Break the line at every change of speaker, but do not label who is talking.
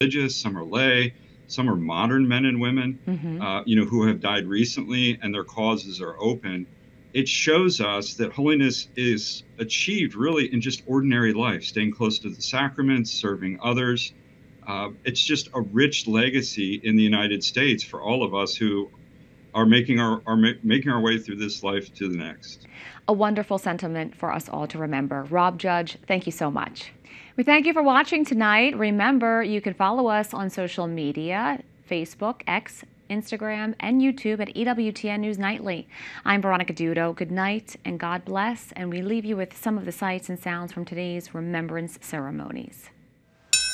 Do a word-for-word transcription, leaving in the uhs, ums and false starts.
religious, some are lay, some are modern men and women,
Mm-hmm.
uh, you know, who have died recently and their causes are open. It shows us that holiness is achieved really in just ordinary life, staying close to the sacraments, serving others. Uh, it's just a rich legacy in the United States for all of us who are making our are ma- making our way through this life to the next.
A wonderful sentiment for us all to remember. Rob Judge, thank you so much. We thank you for watching tonight. Remember, you can follow us on social media, Facebook, X, Instagram, and YouTube at E W T N News Nightly. I'm Veronica Dudo. Good night and God bless. And we leave you with some of the sights and sounds from today's remembrance ceremonies.